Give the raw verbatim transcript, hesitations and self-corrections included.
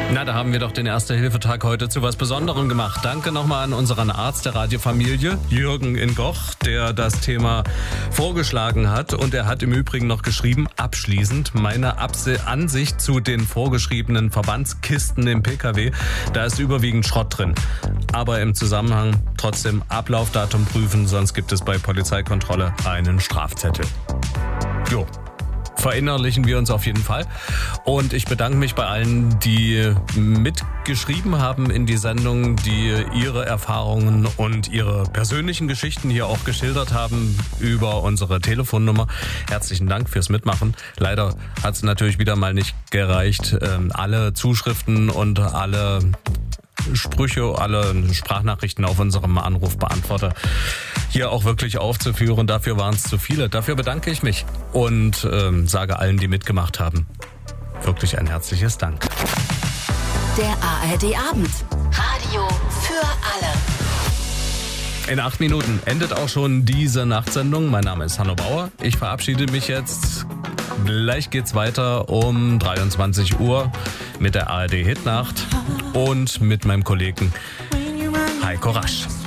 Na, da haben wir doch den Erste-Hilfe-Tag heute zu was Besonderem gemacht. Danke nochmal an unseren Arzt der Radiofamilie, Jürgen in Goch, der das Thema vorgeschlagen hat. Und er hat im Übrigen noch geschrieben, abschließend, meine Abse- Ansicht zu den vorgeschriebenen Verbandskisten im P K W. Da ist überwiegend Schrott drin. Aber im Zusammenhang trotzdem Ablaufdatum prüfen, sonst gibt es bei Polizeikontrolle einen Strafzettel. Jo. Verinnerlichen wir uns auf jeden Fall. Und ich bedanke mich bei allen, die mitgeschrieben haben in die Sendung, die ihre Erfahrungen und ihre persönlichen Geschichten hier auch geschildert haben über unsere Telefonnummer. Herzlichen Dank fürs Mitmachen. Leider hat es natürlich wieder mal nicht gereicht, alle Zuschriften und alle Sprüche, alle Sprachnachrichten auf unserem Anrufbeantworter hier auch wirklich aufzuführen. Dafür waren es zu viele. Dafür bedanke ich mich und ähm, sage allen, die mitgemacht haben, wirklich ein herzliches Dank. Der A R D-Abend. Radio für alle. In acht Minuten endet auch schon diese Nachtsendung. Mein Name ist Hanno Bauer. Ich verabschiede mich jetzt. Gleich geht's weiter um dreiundzwanzig Uhr mit der A R D Hitnacht und mit meinem Kollegen Heiko Rasch.